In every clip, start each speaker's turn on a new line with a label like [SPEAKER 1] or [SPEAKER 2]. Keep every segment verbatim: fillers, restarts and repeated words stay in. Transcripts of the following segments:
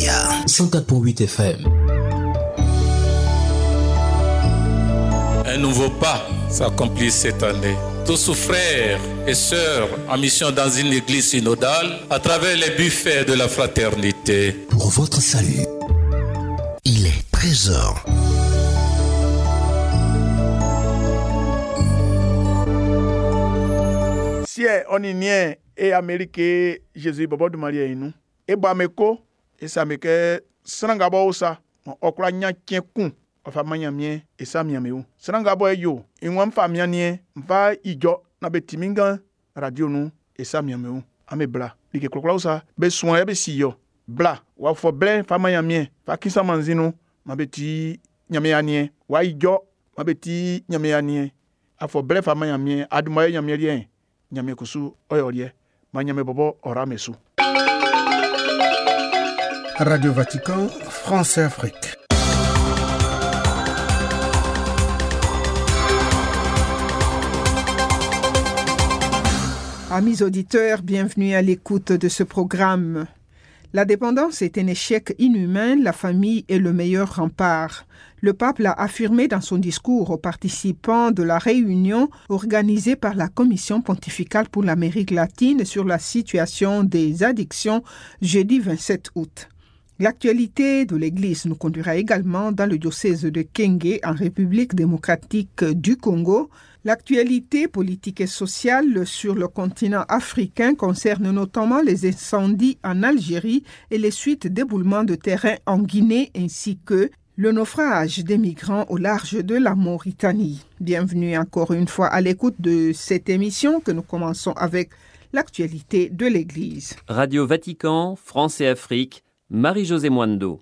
[SPEAKER 1] Média, cent quatre virgule huit F M.
[SPEAKER 2] Un nouveau pas s'accomplit cette année. Tous frères et sœurs en mission dans une église synodale à travers les buffets de la fraternité.
[SPEAKER 1] Pour votre salut, il est treize heures.
[SPEAKER 3] Si on est et Amérique Jésus Bobo de Maria inu e ba meko e sa meke sranga bo sa okra nya kienkun ofa manya mie e sa mia meu sranga bo yo inwa mfa mia nie mfa ijo na betiminga radio nu e sa mia meu ame bla like klokla sa be suan e be siyo bla wa fo ble fa manya mie fa kisa manzinu ma beti nyame anie wa ijo ma beti nyame anie afo ble fa manya mie aduma nyame rien nyame kusu oyorie manyame bobo oramesu.
[SPEAKER 4] Radio Vatican, France et Afrique.
[SPEAKER 5] Amis auditeurs, bienvenue à l'écoute de ce programme. La dépendance est un échec inhumain, la famille est le meilleur rempart. Le pape l'a affirmé dans son discours aux participants de la réunion organisée par la Commission pontificale pour l'Amérique latine sur la situation des addictions jeudi vingt-sept août. L'actualité de l'Église nous conduira également dans le diocèse de Kenge en République démocratique du Congo. L'actualité politique et sociale sur le continent africain concerne notamment les incendies en Algérie et les suites d'éboulements de terrain en Guinée ainsi que le naufrage des migrants au large de la Mauritanie. Bienvenue encore une fois à l'écoute de cette émission que nous commençons avec l'actualité de l'Église.
[SPEAKER 6] Radio Vatican, France et Afrique, Marie-Josée Mwando.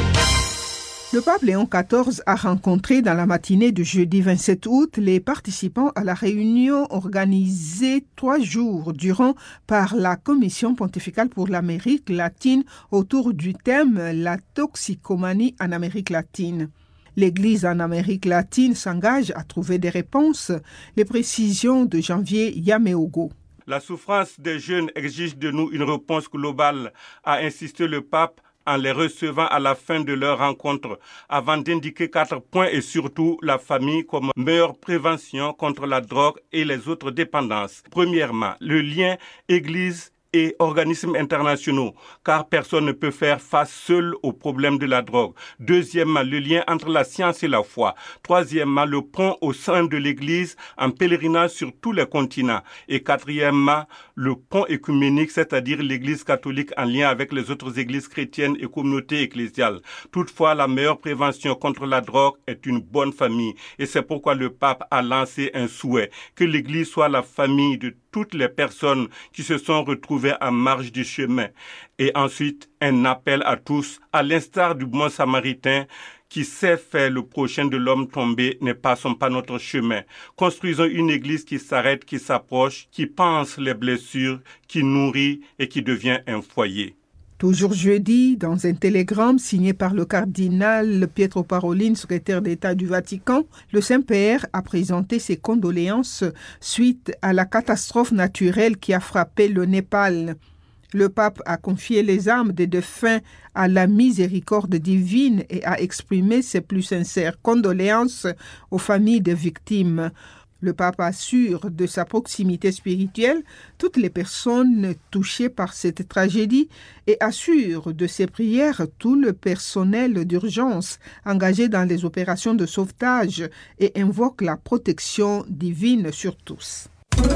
[SPEAKER 5] Le pape Léon quatorze a rencontré dans la matinée du jeudi vingt-sept août les participants à la réunion organisée trois jours durant par la Commission pontificale pour l'Amérique latine autour du thème « La toxicomanie en Amérique latine ». L'Église en Amérique latine s'engage à trouver des réponses. Les précisions de Janvier Yameogo.
[SPEAKER 7] La souffrance des jeunes exige de nous une réponse globale, a insisté le pape en les recevant à la fin de leur rencontre, avant d'indiquer quatre points et surtout la famille comme meilleure prévention contre la drogue et les autres dépendances. Premièrement, le lien Église et organismes internationaux, car personne ne peut faire face seul au problème de la drogue. Deuxièmement, le lien entre la science et la foi. Troisièmement, le pont au sein de l'Église en pèlerinage sur tous les continents. Et quatrièmement, le pont œcuménique, c'est-à-dire l'Église catholique en lien avec les autres églises chrétiennes et communautés ecclésiales. Toutefois, la meilleure prévention contre la drogue est une bonne famille. Et c'est pourquoi le pape a lancé un souhait, que l'Église soit la famille de toutes les personnes qui se sont retrouvées en marge du chemin. Et ensuite, un appel à tous, à l'instar du bon samaritain qui sait faire le prochain de l'homme tombé, ne passons pas notre chemin. Construisons une église qui s'arrête, qui s'approche, qui pense les blessures, qui nourrit et qui devient un foyer.
[SPEAKER 5] Toujours jeudi, dans un télégramme signé par le cardinal Pietro Parolin, secrétaire d'État du Vatican, le Saint-Père a présenté ses condoléances suite à la catastrophe naturelle qui a frappé le Népal. Le pape a confié les âmes des défunts à la miséricorde divine et a exprimé ses plus sincères condoléances aux familles des victimes. Le pape assure de sa proximité spirituelle toutes les personnes touchées par cette tragédie et assure de ses prières tout le personnel d'urgence engagé dans les opérations de sauvetage et invoque la protection divine sur tous.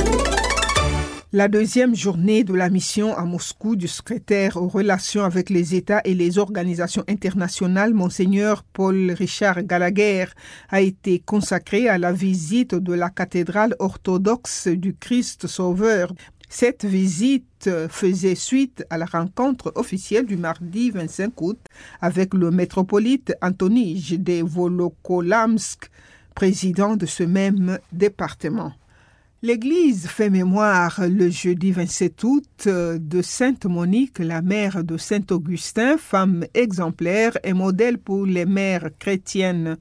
[SPEAKER 5] La deuxième journée de la mission à Moscou du secrétaire aux relations avec les États et les organisations internationales, Monseigneur Paul-Richard Gallagher, a été consacrée à la visite de la cathédrale orthodoxe du Christ Sauveur. Cette visite faisait suite à la rencontre officielle du mardi vingt-cinq août avec le métropolite Antonij de Volokolamsk, président de ce même département. L'Église fait mémoire le jeudi vingt-sept août de Sainte Monique, la mère de Saint Augustin, femme exemplaire et modèle pour les mères chrétiennes.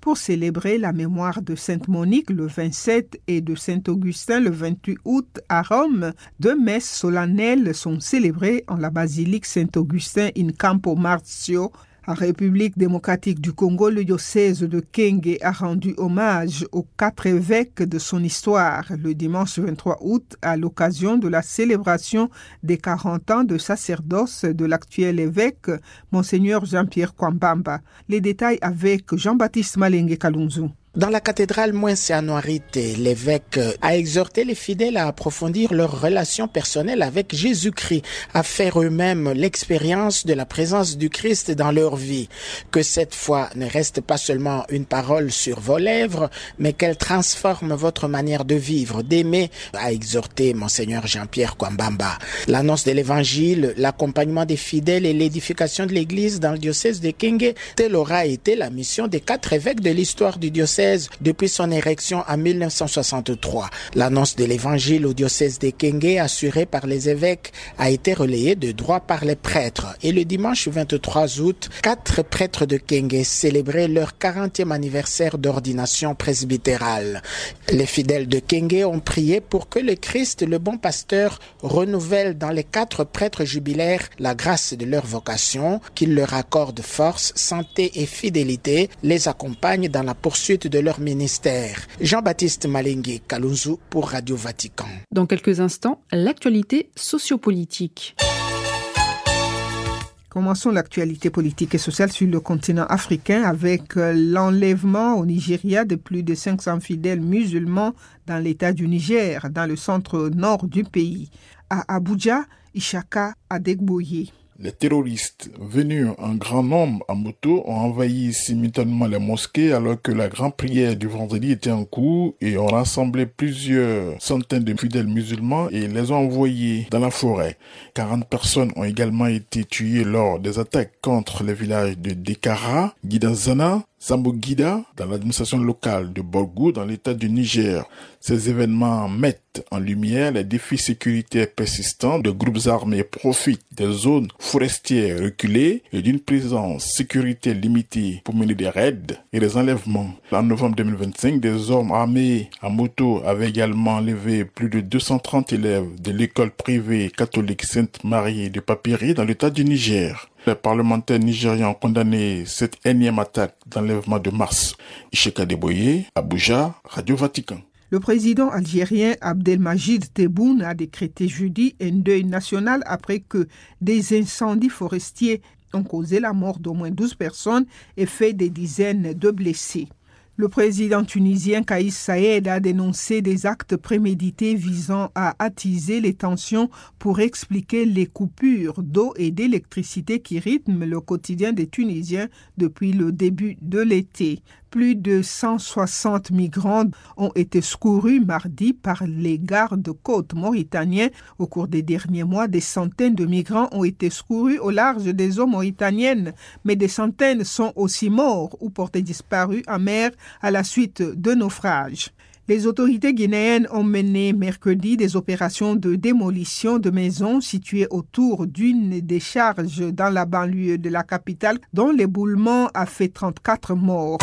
[SPEAKER 5] pour célébrer la mémoire de Sainte Monique le vingt-sept et de Saint Augustin le vingt-huit août à Rome. Deux messes solennelles sont célébrées en la basilique Saint-Augustin in Campo Marzio. En République démocratique du Congo, le diocèse de Kenge a rendu hommage aux quatre évêques de son histoire le dimanche vingt-trois août à l'occasion de la célébration des quarante ans de sacerdoce de l'actuel évêque, Monseigneur Jean-Pierre Kwambamba. Les détails avec Jean-Baptiste Malenge Kalunzu.
[SPEAKER 8] Dans la cathédrale Mwenseanoirite, l'évêque a exhorté les fidèles à approfondir leur relation personnelle avec Jésus-Christ, à faire eux-mêmes l'expérience de la présence du Christ dans leur vie. Que cette foi ne reste pas seulement une parole sur vos lèvres, mais qu'elle transforme votre manière de vivre, d'aimer, a exhorté Monseigneur Jean-Pierre Kwambamba. L'annonce de l'évangile, l'accompagnement des fidèles et l'édification de l'église dans le diocèse de Kenge, telle aura été la mission des quatre évêques de l'histoire du diocèse depuis son érection en mille neuf cent soixante-trois. L'annonce de l'évangile au diocèse de Kenge, assurée par les évêques, a été relayée de droit par les prêtres. Et le dimanche vingt-trois août, quatre prêtres de Kenge célébraient leur quarantième anniversaire d'ordination presbytérale. Les fidèles de Kenge ont prié pour que le Christ, le bon pasteur, renouvelle dans les quatre prêtres jubilaires la grâce de leur vocation, qu'il leur accorde force, santé et fidélité, les accompagne dans la poursuite de leur ministère. Jean-Baptiste Malenge Kalunzu pour Radio Vatican.
[SPEAKER 9] Dans quelques instants, l'actualité sociopolitique.
[SPEAKER 5] Commençons l'actualité politique et sociale sur le continent africain avec l'enlèvement au Nigeria de plus de cinq cents fidèles musulmans dans l'état du Niger, dans le centre-nord du pays. À Abuja, Ishaka Adegboye.
[SPEAKER 10] Les terroristes venus en grand nombre en moto ont envahi simultanément les mosquées alors que la grande prière du vendredi était en cours et ont rassemblé plusieurs centaines de fidèles musulmans et les ont envoyés dans la forêt. quarante personnes ont également été tuées lors des attaques contre les villages de Dekara, Gidanzana, Zambogida, dans l'administration locale de Borgou, dans l'état du Niger. Ces événements mettent en lumière les défis sécuritaires persistants. De groupes armés profitent des zones forestières reculées et d'une présence sécurité limitée pour mener des raids et des enlèvements. En novembre deux mille vingt-cinq, des hommes armés en moto avaient également enlevé plus de deux cent trente élèves de l'école privée catholique Sainte-Marie de Papiri dans l'état du Niger. Les parlementaires nigérians ont condamné cette énième attaque d'enlèvement de mars. Isheka Adegboye, Abuja, Radio Vatican.
[SPEAKER 5] Le président algérien Abdelmajid Tebboune a décrété jeudi un deuil national après que des incendies forestiers ont causé la mort d'au moins douze personnes et fait des dizaines de blessés. Le président tunisien Kaïs Saïed a dénoncé des actes prémédités visant à attiser les tensions pour expliquer les coupures d'eau et d'électricité qui rythment le quotidien des Tunisiens depuis le début de l'été. Plus de cent soixante migrants ont été secourus mardi par les gardes-côtes mauritaniens. Au cours des derniers mois, des centaines de migrants ont été secourus au large des eaux mauritaniennes, mais des centaines sont aussi morts ou portés disparus en mer à la suite de naufrages. Les autorités guinéennes ont mené mercredi des opérations de démolition de maisons situées autour d'une décharge dans la banlieue de la capitale, dont l'éboulement a fait trente-quatre morts.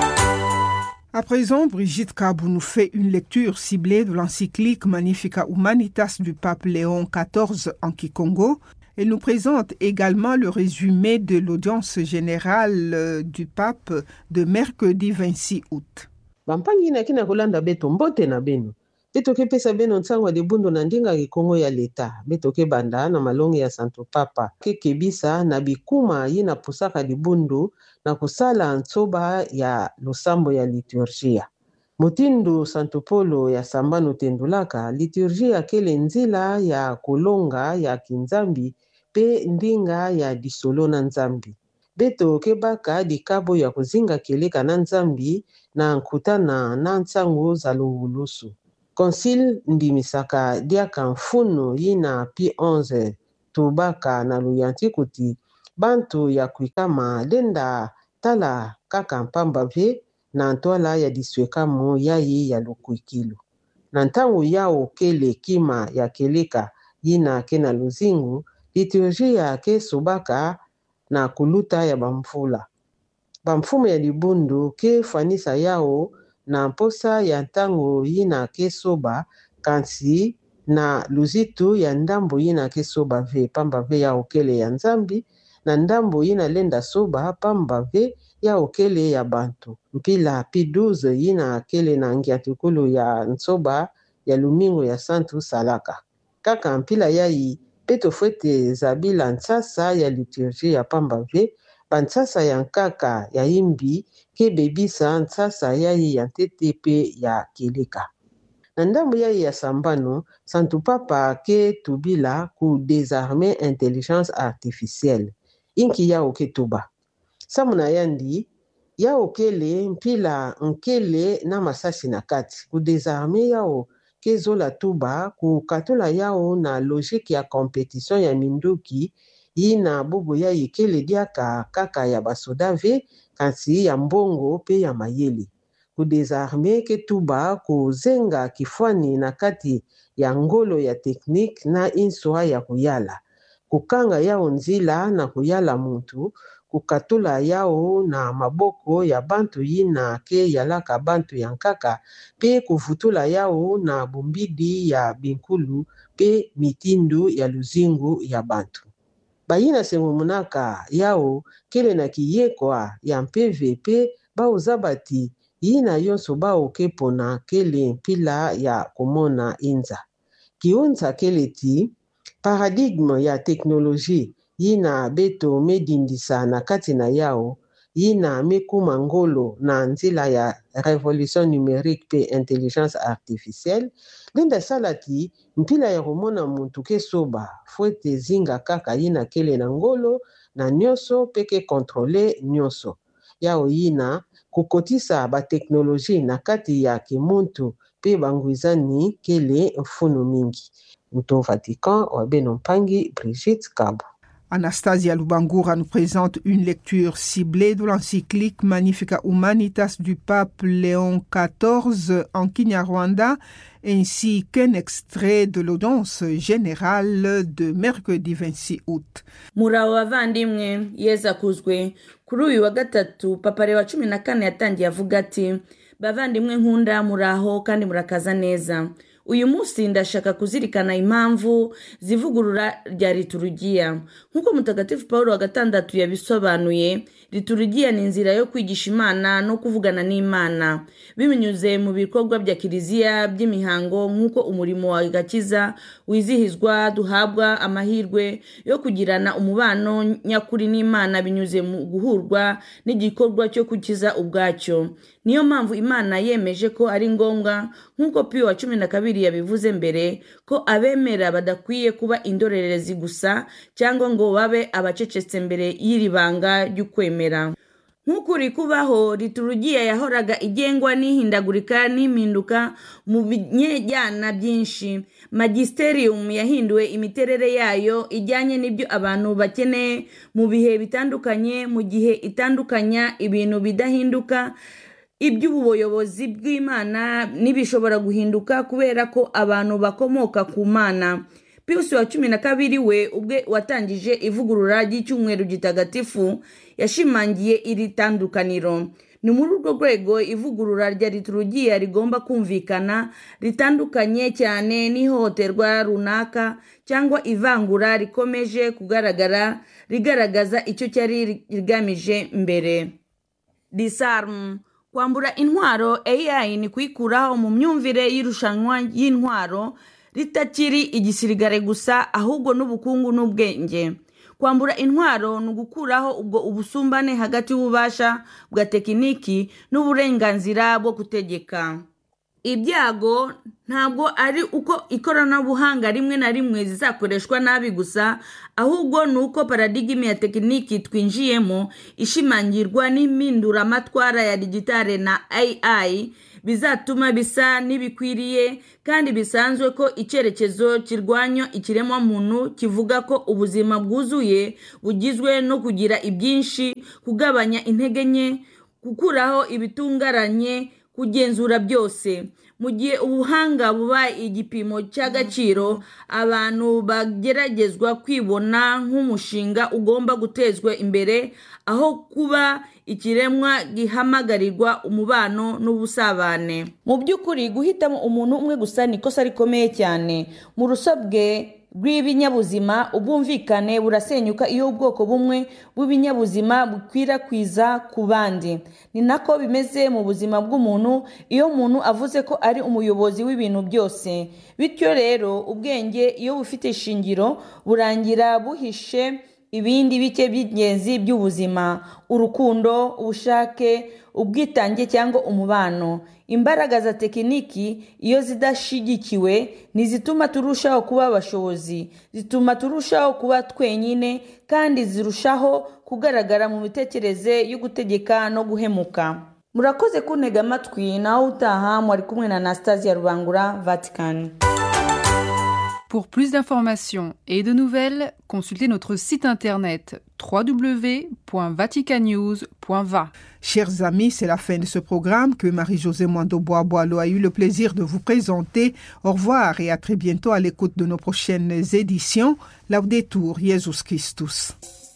[SPEAKER 5] À présent, Brigitte Kabou nous fait une lecture ciblée de l'encyclique Magnificat Humanitas du pape Léon quatorze en Kikongo. Elle nous présente également le résumé de l'audience générale du pape de mercredi vingt-six août.
[SPEAKER 11] Bampangi na kina kolanda beto mbote na beno. Beto ke pesa beno nsangwa de bundo na ndinga Kikongo ya leta. Beto ke banda na malongi ya Santo Papa. Ke kebisa na bikuma yina pusaka di bundu na kusala nsoba ya lusambo ya liturgia. Motindo Santo Polo ya sambano tendulaka, liturgia kele nzila ya kolonga ya kinzambi pe ndinga ya disolo na nzambi. Beto kebaka di kabo ya kuzinga keleka na nzambi na nkutana na nsango za luhulusu. Konsil ndimisaka diaka mfuno yina pi onze tubaka na luyanti kuti bantu ya kuikama lenda tala kaka mpamba ve na ntoala ya diswekamo yayi ya lukuikilu. Na ntango yao kele kima ya keleka yina kena luzingu, liturgia ke subaka na kuluta ya bamfula. bamfumu ya libundu ke fanisa yao na mposa ya ntango yina ke soba kansi na luzitu ya ndambo yina ke soba ve pamba ve ya okele ya nzambi na ndambo yina lenda soba pamba ve ya okele ya bantu. Mpila pi douze yina kele na ngiatukulu ya nsoba ya lumingo ya santu salaka. Kaka mpila yai peto fwete zabila nsasa ya liturgie ya pamba ve bansasa ya nkaka ya imbi ke bebisa nsasa yai ya tetepe ya keleka. Na ndambo yai ya sambano, santu papa ke tubila ku désarmer intelligence artificielle. Inki ya oketuba. Samuna yandi, ya okele mpila nkele na masasi na kati. Ku désarmer yao ke zola tuba ku katola yao na logique ya compétition ya minduki yina bubu ya ikele diaka kaka ya basoda ve kansi ya mbongo pe ya mayele. Ku désarmer ke tuba ku zenga kifwani na kati ya ngolo ya teknik na inswa ya kuyala. Kukanga yao nzila na kuyala muntu, kukatula yao na maboko ya bantu yina ke yalaka bantu ya nkaka, pe kuvutula yao na bumbidi ya binkulu pe mitindu ya luzingu ya bantu. Bayina semumunaka yao kele na kiyekwa ya mpeve pe bauzabati yina yonso bao kepona kele mpila ya kumona inza. Kionza kele ti paradigme ya teknoloji yina beto medindisa na kati na yao yina mekuma ngolo na nzila ya revolution numérique pe intelligence artificielle linda salati mpila ya kumona muntu ke soba fwete zinga kaka yina kele na ngolo na nyoso peke kontrole nyoso yao yina kukotisa ba teknoloji na kati ya kimuntu pe bangwizani kele mfunu mingi. Mouton Vatican, Wabeno Mpangi, Brigitte Kabo.
[SPEAKER 5] Anastasia Lubangoura nous présente une lecture ciblée de l'encyclique Magnificat Humanitas du pape Léon quatorze en Kinyarwanda, ainsi qu'un extrait de l'audience générale de mercredi vingt-six août.
[SPEAKER 12] Muraho bavandimwe Yesu akuzwe. Kuri uyu wa gatatu papa Leo wa cumi na kane yatangiye avuga ati bavandimwe nkunda muraho kandi murakaza neza. Uyu munsi ndashaka kuzirikana impamvu zivugurura rya liturujia. Nkuko mutagatifu Paulo wa gatandatu yabisobanuye, liturujia ni inzira yo kwigisha Imana no kuvugana n'Imana. Bimenyuze mu bikorwa bya kiliziya by'imihango nkuko umurimo wa gakiza wizihizwa duhabwa amahirwe yo kugirana umubano nyakuri n'Imana binyuze mu guhurwa n'igikorwa cyo kukiza ubwacyo. Niyo mpamvu Imana yemeje ko ari ngombwa nkuko Pio wa cumi na kabiri yabivuze mbere ko abemera badakwiye kuba indorerezi gusa cyangwa ngo babe abacecetse mbere y'iribanga ry'ukwemera. Nk'ukuri kubaho liturujia yahoraga igengwa n'ihindagurika n'impinduka mu binyejyana byinshi. Magisterium yahinduwe imiterere yayo ijyanye n'ibyo abantu bakeneye mu bihe bitandukanye mu gihe itandukanya ibintu bidahinduka. Iby'ubuyobozi bw'Imana nibishobora guhinduka kubera ko abantu bakomoka ku Mana. Pius wa cumi na kabiri we ubwe watangije ivugurura ry'icyumweru gitagatifu yashimangiye iri tandukaniro. Ni muri urwo rwego ivugurura rya liturujia rigomba kumvikana ritandukanye cyane n'ihohoterwa runaka cyangwa ivangura rikomeje kugaragara rigaragaza icyo cyari rigamije mbere. Disarm kwambura intwaro A I ni kwikuraho mu myumvire y'irushanwa y'intwaro ritakiri igisirigare gusa ahubwo n'ubukungu n'ubwenge. Kwambura intwaro ni ugukuraho ubwo ubusumbane hagati y'ububasha bwa tekiniki n'uburenganzira bwo gutegeka. Ibyago ntabwo ari uko ikoranabuhanga rimwe na rimwe zizakoreshwa nabi gusa, ahubwo nuko paradigme ya tekiniki twinjiyemo ishimangirwa n'impindura amatwara ya digitale na A I bizatuma bisa nibikwiriye kandi bisanzwe ko icyerekezo kirwanya ikiremwa muntu kivuga ko ubuzima bwuzuye bugizwe no kugira ibyinshi, kugabanya intege nke, gukuraho ibitungaranye, kugenzura byose. Mu gihe ubuhanga buba igipimo cy'agaciro, abantu bageragezwa kwibona nk'umushinga ugomba gutezwa imbere aho kuba ikiremwa gihamagarirwa umubano n'ubusabane. Mu by'ukuri guhitamo umuntu umwe gusa ni ikosa rikomeye cyane. Mu rusobwe rw'ibinyabuzima ubwumvikane burasenyuka iyo ubwoko bumwe bw'ibinyabuzima bukwirakwiza ku bandi. Ni nako bimeze mu buzima bw'umuntu iyo umuntu avuze ko ari umuyobozi w'ibintu byose. Bityo rero ubwenge iyo bufite ishingiro burangira buhishe ibindi bike by'ingenzi by'ubuzima: urukundo, ubushake, ubwitange cyangwa umubano. Imbaraga za tekiniki iyo zidashigikiwe ntizituma turushaho kuba abashobozi, zituma turushaho kuba twenyine kandi zirushaho kugaragara mu mitekerereze yo gutegeka no guhemuka. Murakoze kuntega amatwi, naho utaha mwari kumwe na Anastasia Rubangura, Vatican.
[SPEAKER 9] Pour plus d'informations et de nouvelles, consultez notre site internet w w w point vatican news point v a.
[SPEAKER 5] Chers amis, c'est la fin de ce programme que Marie-Josée Mwando-Bois-Boileau a eu le plaisir de vous présenter. Au revoir et à très bientôt à l'écoute de nos prochaines éditions. Laudetur Jesus Christus.